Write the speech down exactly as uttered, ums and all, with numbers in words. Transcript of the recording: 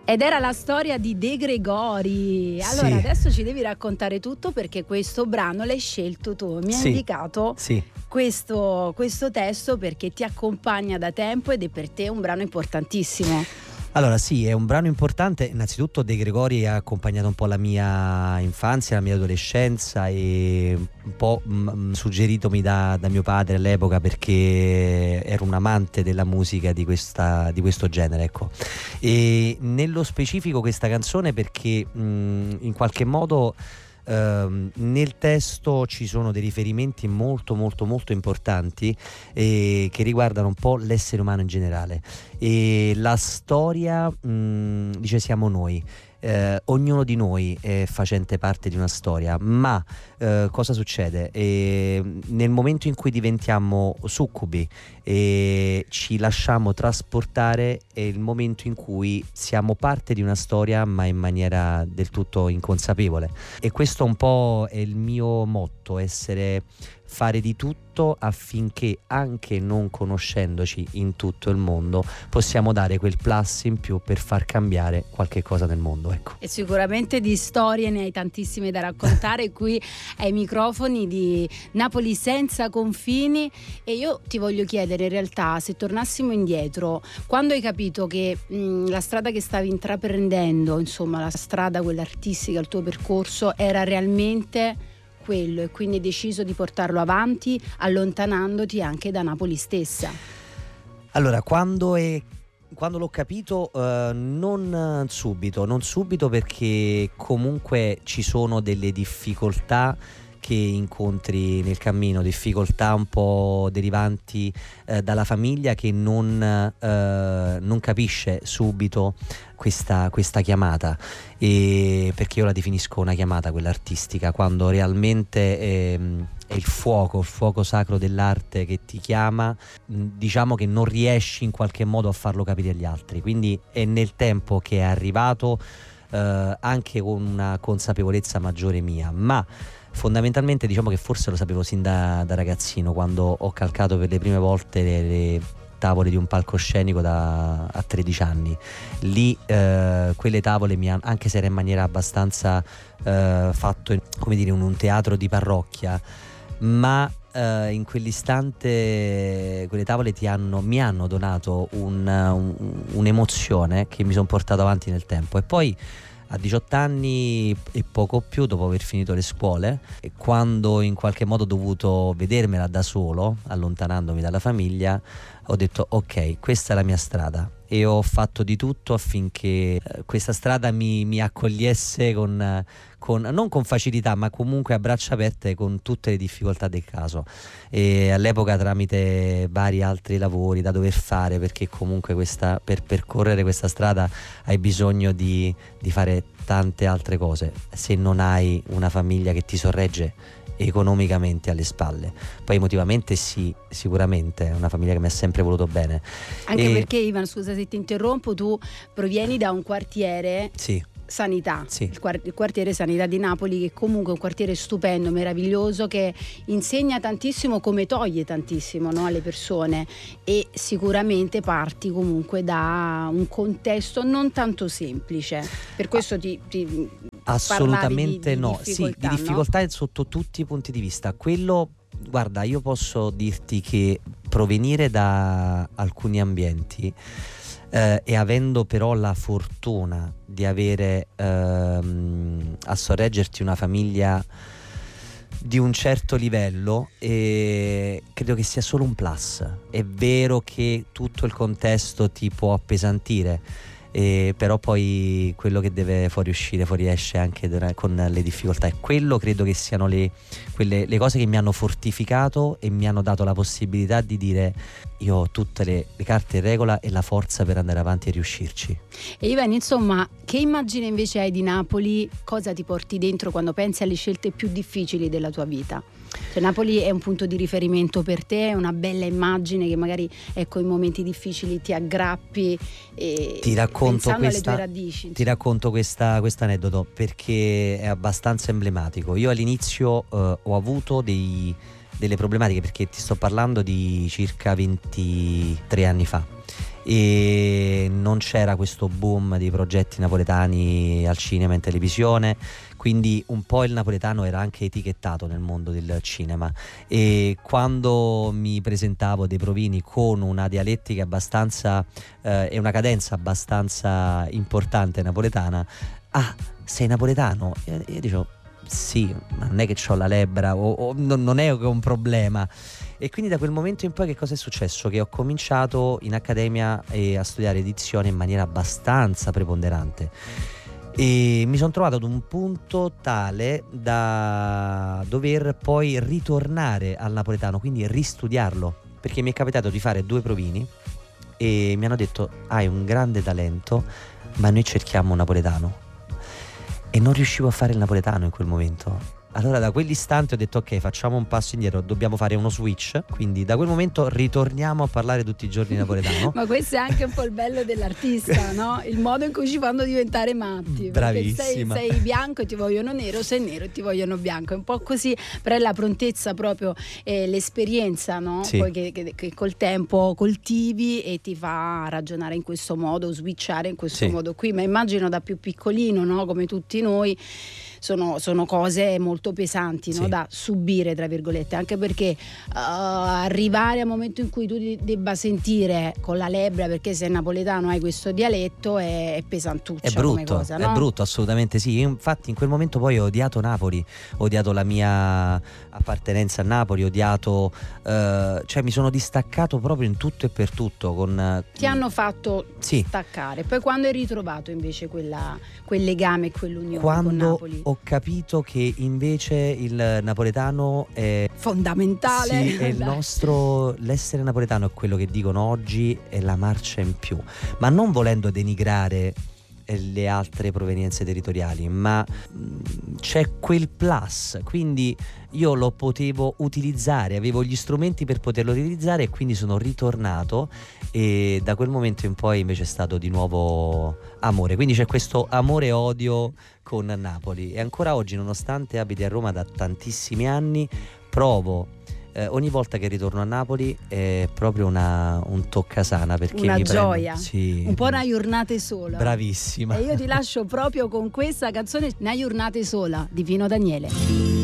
Ed era la storia di De Gregori. Allora Sì. adesso ci devi raccontare tutto, perché questo brano l'hai scelto tu, mi hai Sì. indicato Sì. questo, questo testo perché ti accompagna da tempo ed è per te un brano importantissimo. Allora sì, è un brano importante. Innanzitutto De Gregori ha accompagnato un po' la mia infanzia, la mia adolescenza, e un po' mh, suggeritomi da, da mio padre all'epoca, perché ero un amante della musica di, questa, di questo genere, ecco. E nello specifico questa canzone perché mh, in qualche modo Uh, nel testo ci sono dei riferimenti molto molto molto importanti eh, che riguardano un po' l'essere umano in generale, e la storia mh, dice siamo noi. Eh, ognuno di noi è facente parte di una storia, ma eh, cosa succede? Eh, nel momento in cui diventiamo succubi e ci lasciamo trasportare, è il momento in cui siamo parte di una storia, ma in maniera del tutto inconsapevole. E questo un po' è il mio motto: essere fare di tutto affinché, anche non conoscendoci in tutto il mondo, possiamo dare quel plus in più per far cambiare qualche cosa nel mondo, ecco. E sicuramente di storie ne hai tantissime da raccontare qui ai microfoni di Napoli senza confini. E io ti voglio chiedere, in realtà, se tornassimo indietro, quando hai capito che mh, la strada che stavi intraprendendo, insomma la strada quella artistica, il tuo percorso era realmente quello, e quindi hai deciso di portarlo avanti allontanandoti anche da Napoli stessa. Allora, quando è quando l'ho capito, eh, non subito, non subito perché comunque ci sono delle difficoltà che incontri nel cammino, difficoltà un po' derivanti eh, dalla famiglia che non, eh, non capisce subito questa, questa chiamata, e perché io la definisco una chiamata, quella artistica, quando realmente è, è il fuoco, il fuoco sacro dell'arte che ti chiama, diciamo che non riesci in qualche modo a farlo capire agli altri, quindi è nel tempo che è arrivato, eh, anche con una consapevolezza maggiore mia, ma fondamentalmente diciamo che forse lo sapevo sin da, da ragazzino, quando ho calcato per le prime volte le, le tavole di un palcoscenico da, a tredici anni. Lì eh, quelle tavole mi hanno, anche se era in maniera abbastanza eh, fatto in, come dire, in un teatro di parrocchia, ma Uh, in quell'istante quelle tavole ti hanno, mi hanno donato un, un, un'emozione che mi sono portato avanti nel tempo. E poi a diciotto anni e poco più, dopo aver finito le scuole, e quando in qualche modo ho dovuto vedermela da solo, allontanandomi dalla famiglia, ho detto ok, questa è la mia strada, e ho fatto di tutto affinché eh, questa strada mi, mi accogliesse con, con, non con facilità, ma comunque a braccia aperte, con tutte le difficoltà del caso. E all'epoca, tramite vari altri lavori da dover fare, perché comunque questa, per percorrere questa strada hai bisogno di, di fare tante altre cose, se non hai una famiglia che ti sorregge economicamente alle spalle. Poi emotivamente sì, sicuramente è una famiglia che mi ha sempre voluto bene. Anche e... perché, Ivan, scusa se ti interrompo, tu provieni da un quartiere sì. Sanità, sì. il, quart- il quartiere Sanità di Napoli, che comunque è un quartiere stupendo, meraviglioso, che insegna tantissimo, come toglie tantissimo, no, alle persone, e sicuramente parti comunque da un contesto non tanto semplice, per questo ti, ti assolutamente di, di no, sì, di difficoltà, no? Sotto tutti i punti di vista. Quello, guarda, io posso dirti che provenire da alcuni ambienti Eh, e avendo però la fortuna di avere ehm, a sorreggerti una famiglia di un certo livello, e credo che sia solo un plus. È vero che tutto il contesto ti può appesantire, e però poi quello che deve fuoriuscire fuoriesce anche con le difficoltà, e quello credo che siano le, quelle, le cose che mi hanno fortificato e mi hanno dato la possibilità di dire io ho tutte le, le carte in regola e la forza per andare avanti e riuscirci. E Ivan, insomma, che immagine invece hai di Napoli? Cosa ti porti dentro quando pensi alle scelte più difficili della tua vita? Cioè, Napoli è un punto di riferimento per te, è una bella immagine che magari, ecco, in momenti difficili ti aggrappi e ti racconto pensando questa, alle tue radici. Ti racconto questa, questo aneddoto perché è abbastanza emblematico. Io all'inizio eh, ho avuto dei, delle problematiche, perché ti sto parlando di circa ventitré anni fa, e non c'era questo boom di progetti napoletani al cinema e in televisione, quindi un po' il napoletano era anche etichettato nel mondo del cinema, e quando mi presentavo dei provini con una dialettica abbastanza eh, e una cadenza abbastanza importante napoletana, ah, sei napoletano? E io dicevo sì, ma non è che ho la lebbra o, o non, non è un problema. E quindi da quel momento in poi che cosa è successo? Che ho cominciato in accademia eh, a studiare edizione in maniera abbastanza preponderante, e mi sono trovato ad un punto tale da dover poi ritornare al napoletano, quindi ristudiarlo, perché mi è capitato di fare due provini e mi hanno detto hai un grande talento, ma noi cerchiamo un napoletano, e non riuscivo a fare il napoletano in quel momento. Allora da quell'istante ho detto ok, facciamo un passo indietro, dobbiamo fare uno switch, quindi da quel momento ritorniamo a parlare tutti i giorni napoletano. Ma questo è anche un po' il bello dell'artista, no? Il modo in cui ci fanno diventare matti. Bravissima. Sei, sei bianco e ti vogliono nero, sei nero e ti vogliono bianco, è un po' così, però è la prontezza proprio, eh, l'esperienza, no? Sì. Poi che, che, che col tempo coltivi e ti fa ragionare in questo modo, switchare in questo Sì. modo qui, ma immagino da più piccolino, no? Come tutti noi. Sono, sono cose molto pesanti, no? Sì. Da subire, tra virgolette, anche perché uh, arrivare al momento in cui tu ti debba sentire con la lebbra perché sei napoletano, hai questo dialetto, è, è pesantuccia È brutto, come cosa, no? è brutto, assolutamente sì. Io infatti in quel momento poi ho odiato Napoli, ho odiato la mia appartenenza a Napoli, ho odiato, eh, cioè mi sono distaccato proprio in tutto e per tutto. Con, Ti hanno fatto sì. staccare. Poi quando hai ritrovato invece quella, quel legame, quell'unione quando con Napoli? Ho capito che invece il napoletano è fondamentale. Sì, è il nostro, l'essere napoletano è quello che dicono oggi è la marcia in più, ma non volendo denigrare le altre provenienze territoriali, ma mh, c'è quel plus, quindi io lo potevo utilizzare, avevo gli strumenti per poterlo utilizzare, e quindi sono ritornato, e da quel momento in poi invece è stato di nuovo amore, quindi c'è questo amore e odio con Napoli, e ancora oggi, nonostante abiti a Roma da tantissimi anni, provo Eh, ogni volta che ritorno a Napoli è proprio una, un toccasana, perché una mi gioia, prendo, sì, un po' una giornata sola. Bravissima. E io ti lascio proprio con questa canzone, Una giornata sola di Pino Daniele.